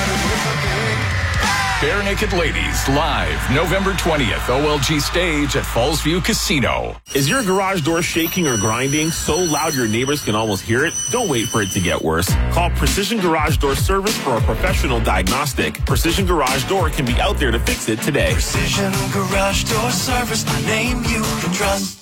Bare Naked Ladies, live, November 20th, OLG Stage at Fallsview Casino. Is your garage door shaking or grinding so loud your neighbors can almost hear it? Don't wait for it to get worse. Call Precision Garage Door Service for a professional diagnostic. Precision Garage Door can be out there to fix it today. Precision Garage Door Service, the name you can trust.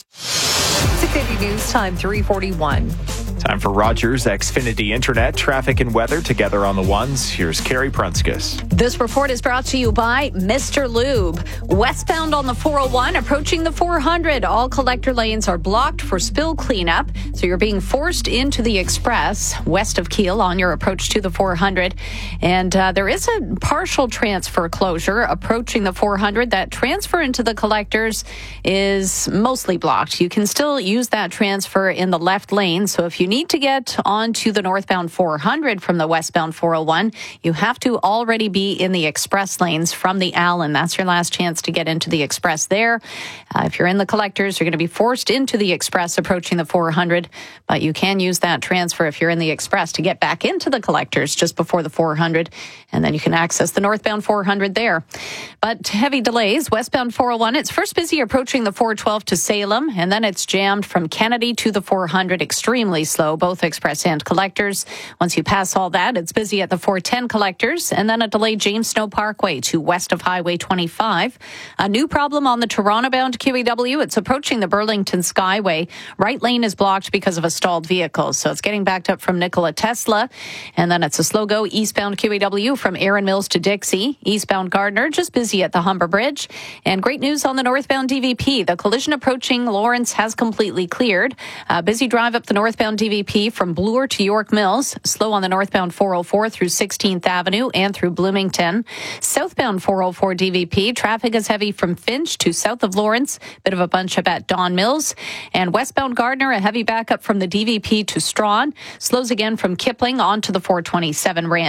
680 News Time, 3:41. Time for Rogers Xfinity Internet, traffic and weather together on the ones. Here's Carrie Prunskis. This report is brought to you by Mr. Lube. Westbound on the 401, approaching the 400. All collector lanes are blocked for spill cleanup, so you're being forced into the express west of Kiel on your approach to the 400. And there is a partial transfer closure approaching the 400. That transfer into the collectors is mostly blocked. You can still use that transfer in the left lane, so if you need to get onto the northbound 400 from the westbound 401, you have to already be in the express lanes from the Allen. That's your last chance to get into the express there. If you're in the collectors, you're going to be forced into the express approaching the 400, but you can use that transfer if you're in the express to get back into the collectors just before the 400, and then you can access the northbound 400 there. But heavy delays, westbound 401, it's first busy approaching the 412 to Salem, and then it's jammed from Kennedy to the 400, extremely slow, both express and collectors. Once you pass all that, it's busy at the 410 collectors, and then a delayed James Snow Parkway to west of Highway 25. A new problem on the Toronto-bound QEW. It's approaching the Burlington Skyway. Right lane is blocked because of a stalled vehicle, so it's getting backed up from Nikola Tesla. And then it's a slow go eastbound QEW from Erin Mills to Dixie. Eastbound Gardner, just busy at the Humber Bridge. And great news on the northbound DVP. The collision approaching Lawrence has completely cleared. Busy drive up the northbound DVP from Bloor to York Mills. Slow on the northbound 404 through 16th Avenue and through Bloomington. Southbound 404 DVP, traffic is heavy from Finch to south of Lawrence. Bit of a bunch up at Don Mills. And westbound Gardner, a heavy backup from the DVP to Strawn. Slows again from Kipling onto the 427 ramp.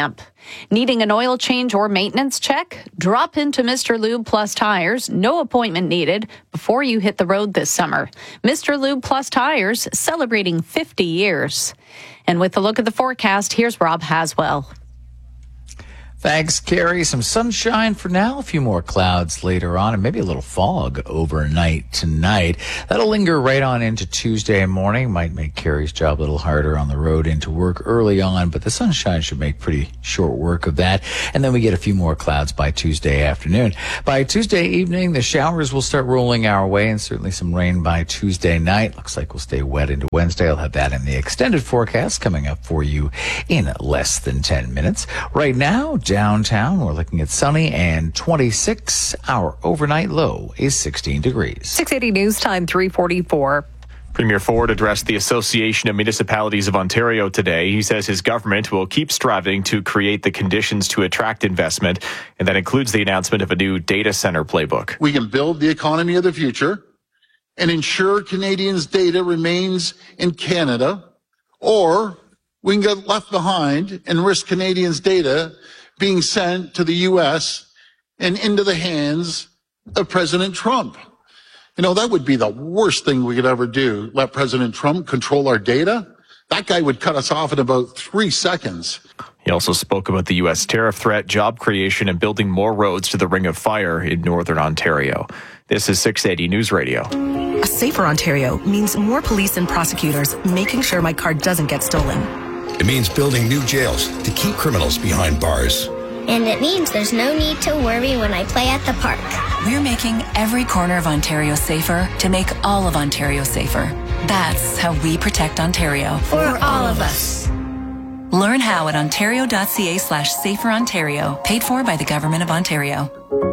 Needing an oil change or maintenance check? Drop into Mr. Lube Plus Tires, no appointment needed, before you hit the road this summer. Mr. Lube Plus Tires, celebrating 50 years. And with a look at the forecast, here's Rob Haswell. Thanks, Carrie. Some sunshine for now, a few more clouds later on, and maybe a little fog overnight tonight. That'll linger right on into Tuesday morning. Might make Carrie's job a little harder on the road into work early on, but the sunshine should make pretty short work of that. And then we get a few more clouds by Tuesday afternoon. By Tuesday evening, the showers will start rolling our way, and certainly some rain by Tuesday night. Looks like we'll stay wet into Wednesday. I'll have that in the extended forecast coming up for you in less than 10 minutes. Right now, downtown, we're looking at sunny and 26. Our overnight low is 16 degrees. 680 News Time, 3:44. Premier Ford addressed the Association of Municipalities of Ontario today. He says his government will keep striving to create the conditions to attract investment, and that includes the announcement of a new data center playbook. We can build the economy of the future and ensure Canadians' data remains in Canada, or we can get left behind and risk Canadians' data being sent to the U.S. and into the hands of President Trump. You know, that would be the worst thing we could ever do, let President Trump control our data. That guy would cut us off in about 3 seconds. He also spoke about the U.S. tariff threat, job creation, and building more roads to the Ring of Fire in Northern Ontario. This is 680 News Radio. A safer Ontario means more police and prosecutors making sure my car doesn't get stolen. It means building new jails to keep criminals behind bars. And it means there's no need to worry when I play at the park. We're making every corner of Ontario safer to make all of Ontario safer. That's how we protect Ontario. For all of us. Learn how at ontario.ca/saferontario. Paid for by the Government of Ontario.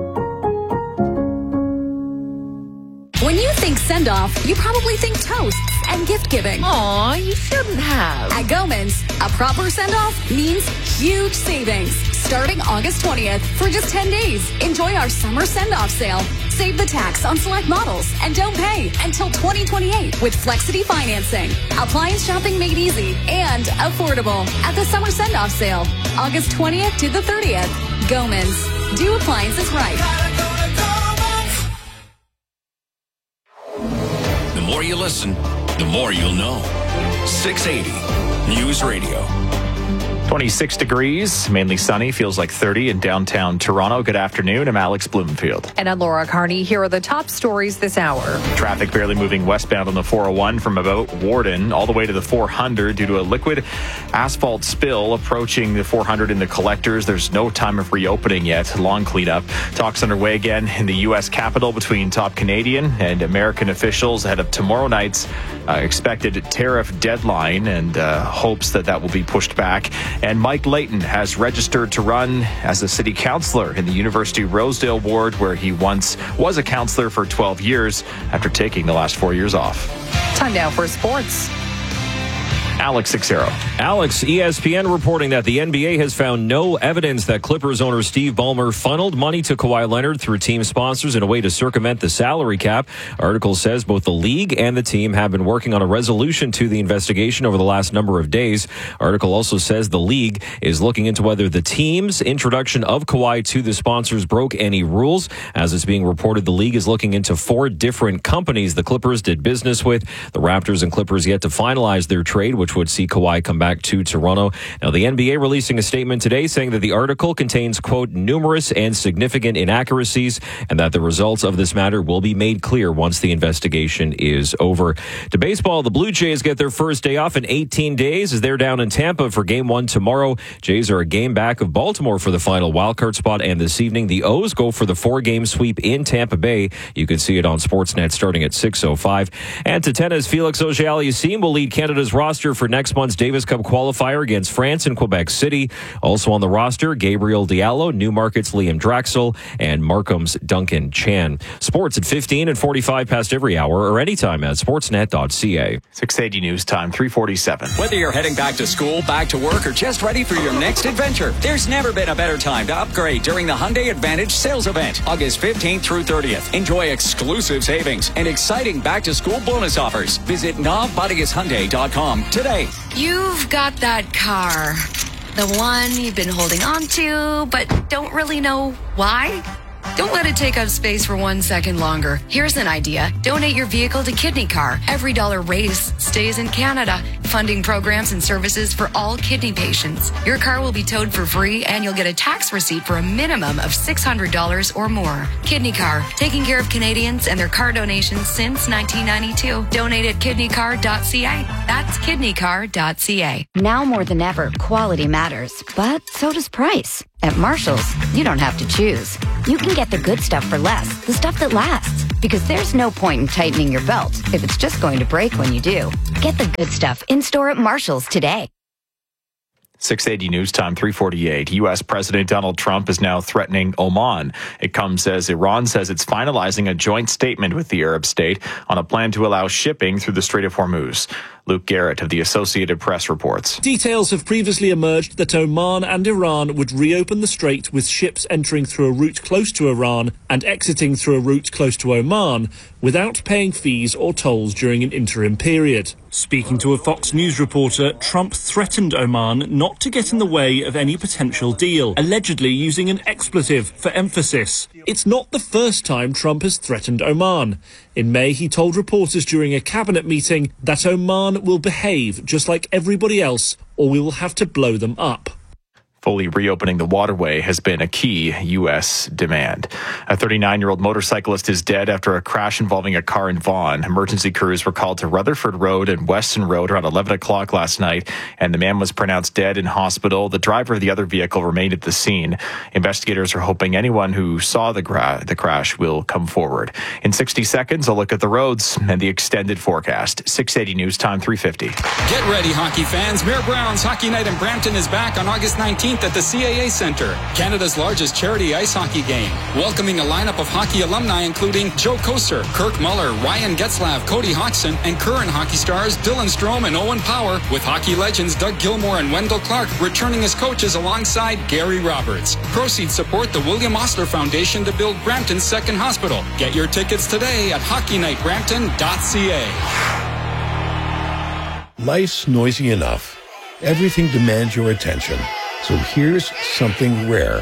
When you think send-off, you probably think toasts and gift-giving. Aw, you shouldn't have. At Gomans, a proper send-off means huge savings. Starting August 20th for just 10 days. Enjoy our summer send-off sale. Save the tax on select models and don't pay until 2028 with Flexity financing. Appliance shopping made easy and affordable at the summer send-off sale. August 20th to the 30th. Gomans. Do appliances right. The more you listen, the more you'll know. 680 News Radio. 26 degrees, mainly sunny, feels like 30 in downtown Toronto. Good afternoon. I'm Alex Blumenfield. And I'm Laura Carney. Here are the top stories this hour. Traffic barely moving westbound on the 401 from about Warden all the way to the 400 due to a liquid asphalt spill approaching the 400 in the collectors. There's no time of reopening yet. Long cleanup. Talks underway again in the U.S. Capitol between top Canadian and American officials ahead of tomorrow night's expected tariff deadline, and hopes that will be pushed back. And Mike Layton has registered to run as a city councillor in the University Rosedale ward, where he once was a councillor for 12 years after taking the last 4 years off. Time now for sports. Alex Sixero. Alex, ESPN reporting that the NBA has found no evidence that Clippers owner Steve Ballmer funneled money to Kawhi Leonard through team sponsors in a way to circumvent the salary cap. Article says both the league and the team have been working on a resolution to the investigation over the last number of days. Article also says the league is looking into whether the team's introduction of Kawhi to the sponsors broke any rules. As it's being reported, the league is looking into 4 different companies the Clippers did business with. The Raptors and Clippers yet to finalize their trade, which would see Kawhi come back to Toronto. Now, the NBA releasing a statement today saying that the article contains, quote, numerous and significant inaccuracies, and that the results of this matter will be made clear once the investigation is over. To baseball, the Blue Jays get their first day off in 18 days as they're down in Tampa for Game 1 tomorrow. Jays are a game back of Baltimore for the final wildcard spot, and this evening the O's go for the 4-game sweep in Tampa Bay. You can see it on Sportsnet starting at 6:05. And to tennis, Felix Auger-Aliassime will lead Canada's roster for next month's Davis Cup qualifier against France in Quebec City. Also on the roster, Gabriel Diallo, Newmarket's Liam Draxel, and Markham's Duncan Chan. Sports at 15 and 45 past every hour or anytime at sportsnet.ca. 680 News Time, 3:47. Whether you're heading back to school, back to work, or just ready for your next adventure, there's never been a better time to upgrade during the Hyundai Advantage sales event, August 15th through 30th. Enjoy exclusive savings and exciting back-to-school bonus offers. Visit NavBuddyIsHyundai.com today. You've got that car. The one you've been holding on to, but don't really know why? Don't let it take up space for 1 second longer. Here's an idea. Donate your vehicle to Kidney Car. Every dollar raised stays in Canada, funding programs and services for all kidney patients. Your car will be towed for free, and you'll get a tax receipt for a minimum of $600 or more. Kidney Car, taking care of Canadians and their car donations since 1992. Donate at kidneycar.ca. That's kidneycar.ca. Now more than ever, quality matters, but so does price. At Marshall's, you don't have to choose. You can get the good stuff for less, the stuff that lasts. Because there's no point in tightening your belt if it's just going to break when you do. Get the good stuff in-store at Marshall's today. 680 News Time, 3:48. U.S. President Donald Trump is now threatening Oman. It comes as Iran says it's finalizing a joint statement with the Arab state on a plan to allow shipping through the Strait of Hormuz. Luke Garrett of the Associated Press reports. Details have previously emerged that Oman and Iran would reopen the strait with ships entering through a route close to Iran and exiting through a route close to Oman without paying fees or tolls during an interim period. Speaking to a Fox News reporter, Trump threatened Oman not to get in the way of any potential deal, allegedly using an expletive for emphasis. It's not the first time Trump has threatened Oman. In May, he told reporters during a cabinet meeting that Oman will behave just like everybody else, or we will have to blow them up. Fully reopening the waterway has been a key U.S. demand. A 39-year-old motorcyclist is dead after a crash involving a car in Vaughan. Emergency crews were called to Rutherford Road and Weston Road around 11 o'clock last night, and the man was pronounced dead in hospital. The driver of the other vehicle remained at the scene. Investigators are hoping anyone who saw the crash will come forward. In 60 seconds, a look at the roads and the extended forecast. 680 News Time, 3:50. Get ready, hockey fans. Mayor Brown's Hockey Night in Brampton is back on August 19th at the CAA Centre, Canada's largest charity ice hockey game. Welcoming a lineup of hockey alumni including Joe Koser, Kirk Muller, Ryan Getzlav, Cody Hodgson, and current hockey stars Dylan Strome and Owen Power, with hockey legends Doug Gilmour and Wendell Clark returning as coaches alongside Gary Roberts. Proceeds support the William Osler Foundation to build Brampton's second hospital. Get your tickets today at hockeynightbrampton.ca. Life's noisy enough. Everything demands your attention. So here's something rare.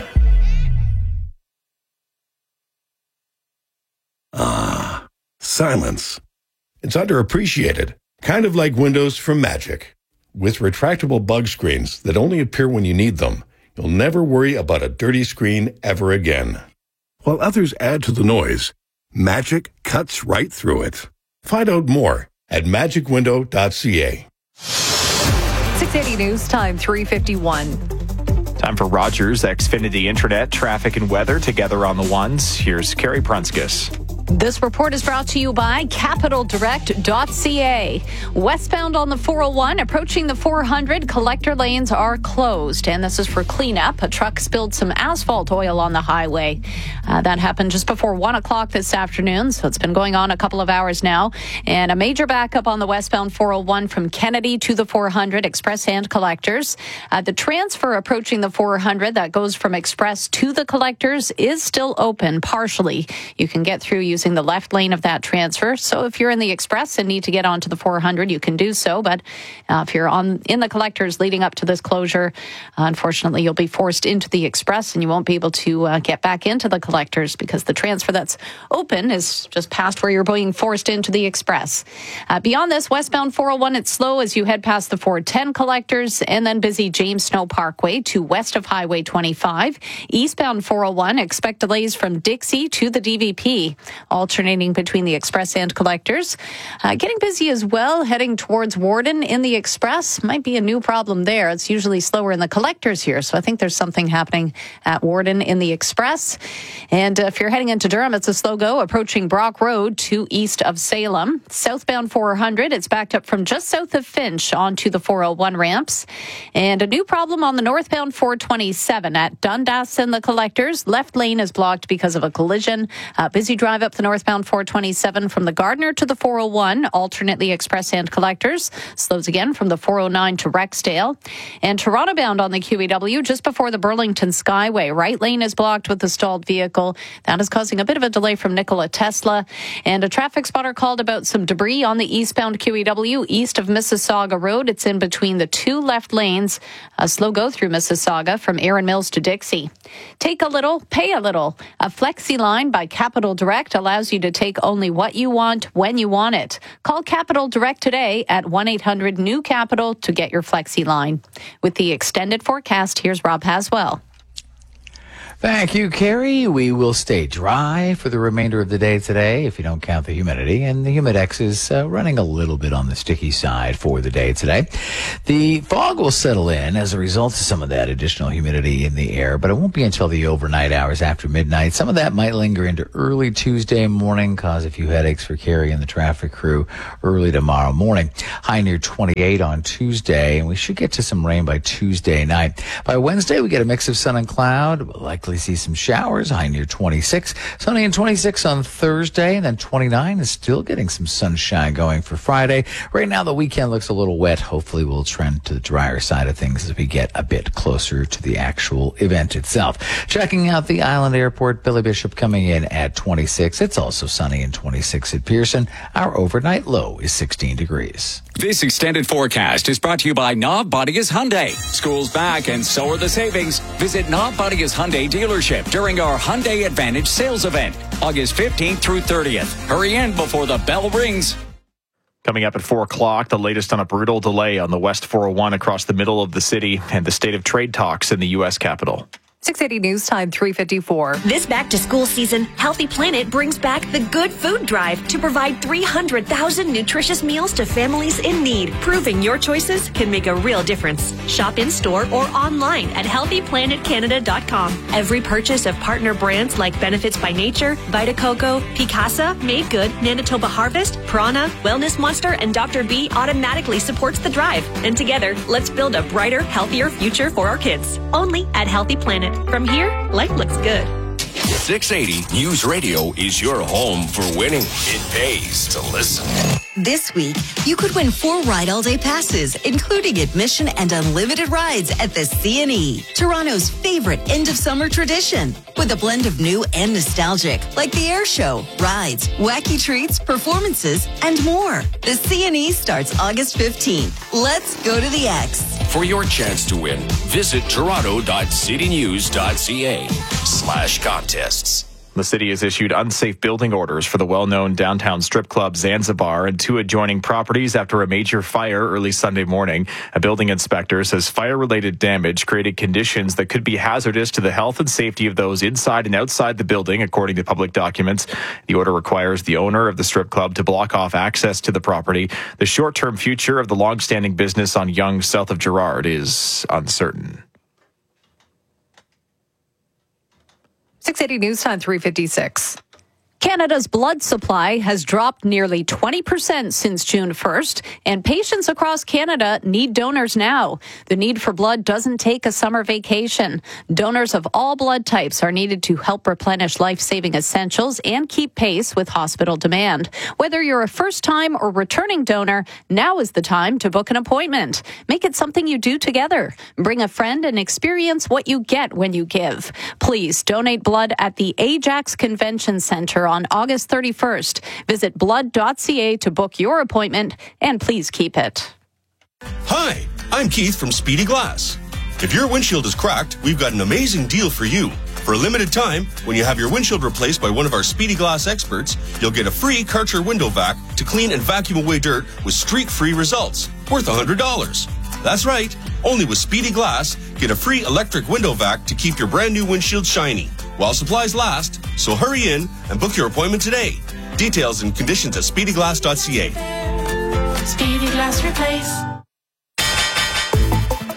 Ah, silence. It's underappreciated, kind of like windows from Magic. With retractable bug screens that only appear when you need them, you'll never worry about a dirty screen ever again. While others add to the noise, Magic cuts right through it. Find out more at magicwindow.ca. 680 News Time, 3:51. Time for Rogers Xfinity Internet, traffic and weather together on the ones. Here's Carrie Prunskis. This report is brought to you by CapitalDirect.ca. Westbound on the 401, approaching the 400, collector lanes are closed. And this is for cleanup. A truck spilled some asphalt oil on the highway. That happened just before 1 o'clock this afternoon. So it's been going on a couple of hours now. And a major backup on the westbound 401 from Kennedy to the 400, express and collectors. The transfer approaching the 400 that goes from express to the collectors is still open partially. You can get through using the left lane of that transfer. So if you're in the express and need to get onto the 400, you can do so. But if you're in the collectors leading up to this closure, unfortunately, you'll be forced into the express and you won't be able to get back into the collectors because the transfer that's open is just past where you're being forced into the express. Beyond this, westbound 401, it's slow as you head past the 410 collectors and then busy James Snow Parkway to west of Highway 25. Eastbound 401, expect delays from Dixie to the DVP. Alternating between the express and collectors. Getting busy as well, heading towards Warden in the express. Might be a new problem there. It's usually slower in the collectors here, so I think there's something happening at Warden in the express. And if you're heading into Durham, it's a slow go, approaching Brock Road to east of Salem. Southbound 400, it's backed up from just south of Finch onto the 401 ramps. And a new problem on the northbound 427 at Dundas and the collectors. Left lane is blocked because of a collision. Busy drive up the northbound 427 from the Gardner to the 401, alternately express and collectors. Slows again from the 409 to Rexdale. And Toronto bound on the QEW just before the Burlington Skyway. Right lane is blocked with a stalled vehicle. That is causing a bit of a delay from Nikola Tesla. And a traffic spotter called about some debris on the eastbound QEW east of Mississauga Road. It's in between the two left lanes. A slow go through Mississauga from Erin Mills to Dixie. Take a little, pay a little. A Flexi line by Capital Direct allows you to take only what you want when you want it. Call Capital Direct today at 1-800-NEW-CAPITAL to get your Flexi line. With the extended forecast, here's Rob Haswell. Thank you, Carrie. We will stay dry for the remainder of the day today, if you don't count the humidity. And the Humidex is running a little bit on the sticky side for the day today. The fog will settle in as a result of some of that additional humidity in the air, but it won't be until the overnight hours after midnight. Some of that might linger into early Tuesday morning, cause a few headaches for Carrie and the traffic crew early tomorrow morning. High near 28 on Tuesday, and we should get to some rain by Tuesday night. By Wednesday, we get a mix of sun and cloud. We'll likely see some showers, high near 26. Sunny and 26 on Thursday, and then 29 is still getting some sunshine going for Friday. Right now, the weekend looks a little wet. Hopefully, we'll trend to the drier side of things as we get a bit closer to the actual event itself. Checking out the Island Airport, Billy Bishop coming in at 26. It's also sunny and 26 at Pearson. Our overnight low is 16 degrees. This extended forecast is brought to you by Knob Bodia's Hyundai. School's back and so are the savings. Visit Knob Bodia's Hyundai dealership during our Hyundai Advantage sales event, August 15th through 30th. Hurry in before the bell rings. Coming up at 4 o'clock, the latest on a brutal delay on the West 401 across the middle of the city and the state of trade talks in the U.S. Capitol. 680 News Time, 3:54. This back-to-school season, Healthy Planet brings back the Good Food Drive to provide 300,000 nutritious meals to families in need, proving your choices can make a real difference. Shop in-store or online at healthyplanetcanada.com. Every purchase of partner brands like Benefits by Nature, Vita Coco, Picasa, Made Good, Manitoba Harvest, Prana, Wellness Monster, and Dr. B automatically supports the drive. And together, let's build a brighter, healthier future for our kids. Only at Healthy Planet. From here, life looks good. 680 News Radio is your home for winning. It pays to listen. This week, you could win 4 Ride All Day passes, including admission and unlimited rides at the CNE, Toronto's favorite end-of-summer tradition. With a blend of new and nostalgic, like the air show, rides, wacky treats, performances, and more. The CNE starts August 15th. Let's go to the X. For your chance to win, visit toronto.citynews.ca/contests. The city has issued unsafe building orders for the well-known downtown strip club Zanzibar and 2 adjoining properties after a major fire early Sunday morning. A building inspector says fire-related damage created conditions that could be hazardous to the health and safety of those inside and outside the building, according to public documents. The order requires the owner of the strip club to block off access to the property. The short-term future of the long-standing business on Yonge, south of Gerrard, is uncertain. 680 News Time, 3:56. Canada's blood supply has dropped nearly 20% since June 1st, and patients across Canada need donors now. The need for blood doesn't take a summer vacation. Donors of all blood types are needed to help replenish life-saving essentials and keep pace with hospital demand. Whether you're a first-time or returning donor, now is the time to book an appointment. Make it something you do together. Bring a friend and experience what you get when you give. Please donate blood at the Ajax Convention Centre on August 31st. Visit blood.ca to book your appointment, and please keep it. Hi, I'm Keith from Speedy Glass. If your windshield is cracked, we've got an amazing deal for you. For a limited time, when you have your windshield replaced by one of our Speedy Glass experts, you'll get a free Karcher window vac to clean and vacuum away dirt with streak-free results, worth $100. That's right, only with Speedy Glass, get a free electric window vac to keep your brand new windshield shiny while supplies last. So hurry in and book your appointment today. Details and conditions at speedyglass.ca. Speedy Glass Replace.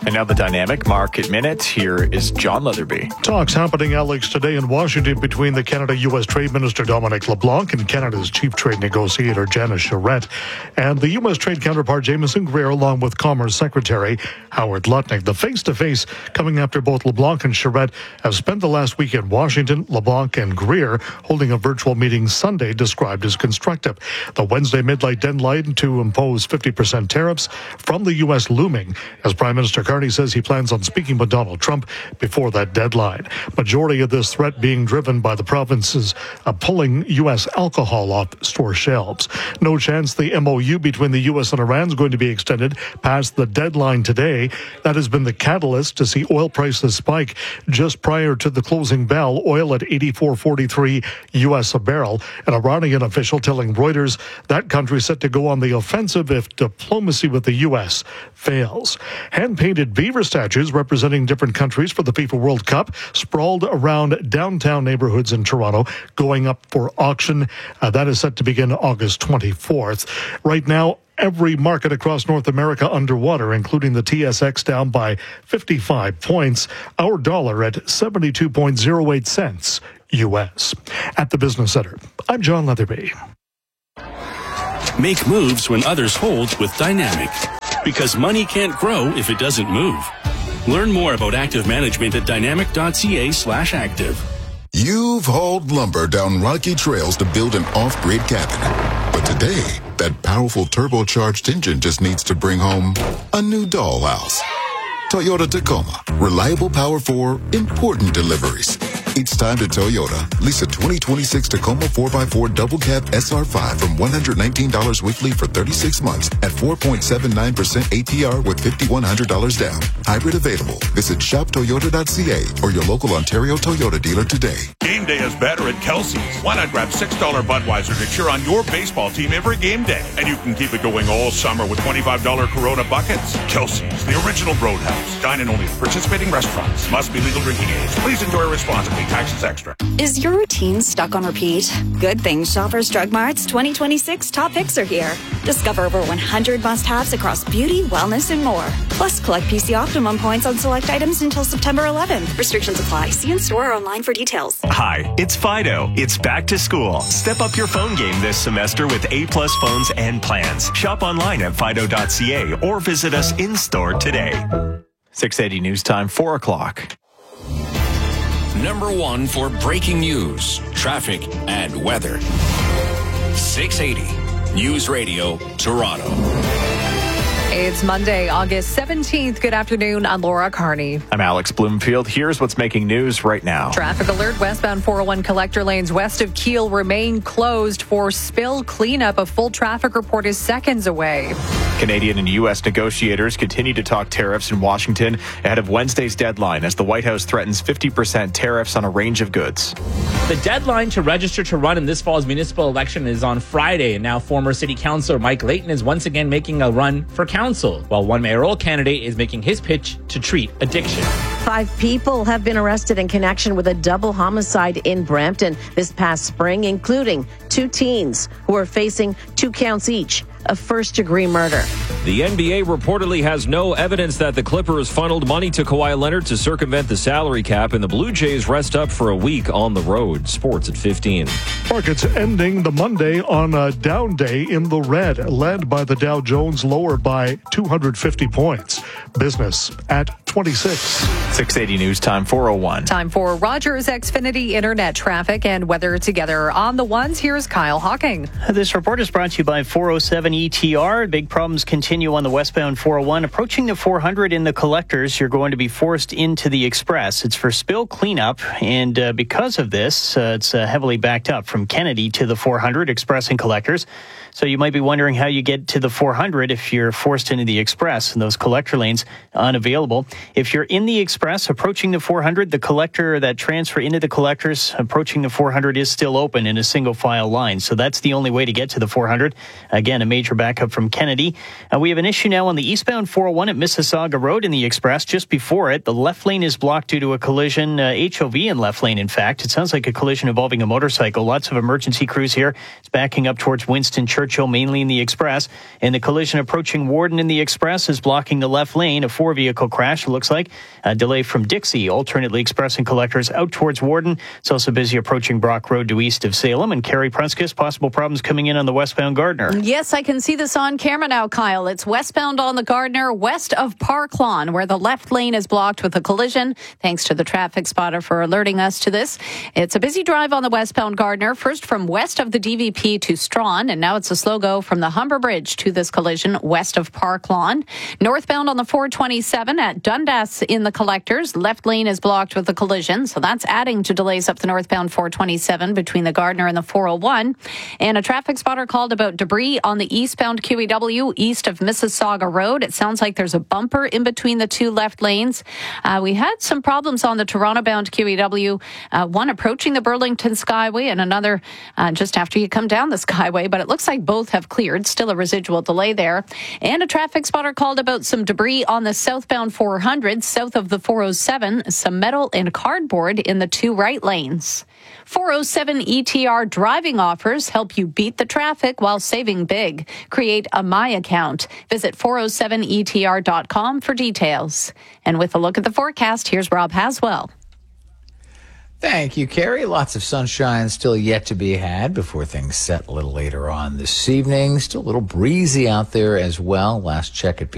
And now the Dynamic Market Minute. Here is John Leatherby. Talks happening, Alex, today in Washington between the Canada-U.S. Trade Minister Dominic LeBlanc and Canada's Chief Trade Negotiator Janice Charette, and the U.S. Trade counterpart Jameson Greer, along with Commerce Secretary Howard Lutnick. The face-to-face coming after both LeBlanc and Charette have spent the last week in Washington. LeBlanc and Greer holding a virtual meeting Sunday described as constructive. The Wednesday midnight deadline to impose 50% tariffs from the U.S. looming, as Prime Minister Carney says he plans on speaking with Donald Trump before that deadline. Majority of this threat being driven by the provinces pulling U.S. alcohol off store shelves. No chance the MOU between the U.S. and Iran is going to be extended past the deadline today. That has been the catalyst to see oil prices spike just prior to the closing bell. Oil at $84.43 U.S. a barrel. An Iranian official telling Reuters that country set to go on the offensive if diplomacy with the U.S. fails. Hand-painted beaver statues representing different countries for the FIFA World Cup sprawled around downtown neighborhoods in Toronto, going up for auction. That is set to begin August 24th. Right now, every market across North America underwater, including the TSX down by 55 points. Our dollar at 72.08 cents U.S. At the Business Center, I'm John Leatherby. Make moves when others hold with Dynamic. Because money can't grow if it doesn't move. Learn more about active management at dynamic.ca/active. You've hauled lumber down rocky trails to build an off-grid cabin. But today, that powerful turbocharged engine just needs to bring home a new dollhouse. Toyota Tacoma. Reliable power for important deliveries. It's time to Toyota. Lease a 2026 Tacoma 4x4 double cab SR5 from $119 weekly for 36 months at 4.79% APR with $5,100 down. Hybrid available. Visit shoptoyota.ca or your local Ontario Toyota dealer today. Game day is better at Kelsey's. Why not grab $6 Budweiser to cheer on your baseball team every game day? And you can keep it going all summer with $25 Corona buckets. Kelsey's, the original Roadhouse. Dine in only at participating restaurants. Must be legal drinking age. Please enjoy responsibly. Taxes extra. Is your routine stuck on repeat? Good thing Shoppers Drug Mart's 2026 top picks are here. Discover over 100 must-haves across beauty, wellness, and more. Plus, collect PC Optimum points on select items until September 11th. Restrictions apply. See in store or online for details. Hi, it's Fido. It's back to school. Step up your phone game this semester with A-plus phones and plans. Shop online at fido.ca or visit us in-store today. 6:80 news time, 4 o'clock. Number one for breaking news, traffic, and weather. 680 News Radio, Toronto. It's Monday, August 17th. Good afternoon. I'm Laura Carney. I'm Alex Bloomfield. Here's what's making news right now. Traffic alert. Westbound 401 collector lanes west of Keele remain closed for spill cleanup. A full traffic report is seconds away. Canadian and U.S. negotiators continue to talk tariffs in Washington ahead of Wednesday's deadline as the White House threatens 50% tariffs on a range of goods. The deadline to register to run in this fall's municipal election is on Friday, and now former City Councilor Mike Layton is once again making a run for council, while one mayoral candidate is making his pitch to treat addiction. 5 people have been arrested in connection with a double homicide in Brampton this past spring, including 2 teens who are facing 2 counts each of first-degree murder. The NBA reportedly has no evidence that the Clippers funneled money to Kawhi Leonard to circumvent the salary cap, and the Blue Jays rest up for a week on the road. Sports at 15. Markets ending the Monday on a down day in the red, led by the Dow Jones, lower by 250 points. Business at 26. 680 news time, 4:01. Time for Rogers Xfinity Internet traffic and weather together. On the ones, here's Kyle Hawking. This report is brought to you by 407 ETR. Big problems continue on the westbound 401. Approaching the 400 in the collectors, you're going to be forced into the express. It's for spill cleanup, and because of this, it's heavily backed up from Kennedy to the 400 express and collectors. So you might be wondering how you get to the 400 if you're forced into the express and those collector lanes unavailable. If you're in the express approaching the 400, the collector, that transfer into the collectors approaching the 400 is still open in a single file line. So that's the only way to get to the 400. Again, a major backup from Kennedy. We have an issue now on the eastbound 401 at Mississauga Road in the express. Just before it, the left lane is blocked due to a collision, HOV in left lane, in fact. It sounds like a collision involving a motorcycle. Lots of emergency crews here. It's backing up towards Winston Churchill Churchill, mainly in the Express. And the collision approaching Warden in the Express is blocking the left lane. A 4-vehicle crash, it looks like. A delay from Dixie, alternately expressing collectors out towards Warden. It's also busy approaching Brock Road to east of Salem. And Carrie Prunskis, possible problems coming in on the westbound Gardner. Yes, I can see this on camera now, Kyle. It's westbound on the Gardner, west of Park Lawn, where the left lane is blocked with a collision. Thanks to the traffic spotter for alerting us to this. It's a busy drive on the westbound Gardner, first from west of the DVP to Strawn, and now it's a slow go from the Humber Bridge to this collision west of Park Lawn. Northbound on the 427 at Dundas in the collectors, left lane is blocked with a collision, so that's adding to delays up the northbound 427 between the Gardner and the 401. And a traffic spotter called about debris on the eastbound QEW east of Mississauga Road. It sounds like there's a bumper in between the two left lanes. We had some problems on the Toronto-bound QEW, one approaching the Burlington Skyway and another just after you come down the Skyway, but it looks like both have cleared. Still a residual delay there. And a traffic spotter called about some debris on the southbound 400, south of the 407, some metal and cardboard in the two right lanes. 407 ETR driving offers help you beat the traffic while saving big. Create a My account. Visit 407etr.com for details. And with a look at the forecast, here's Rob Haswell. Thank you, Carrie. Lots of sunshine still yet to be had before things set a little later on this evening. Still a little breezy out there as well. Last check at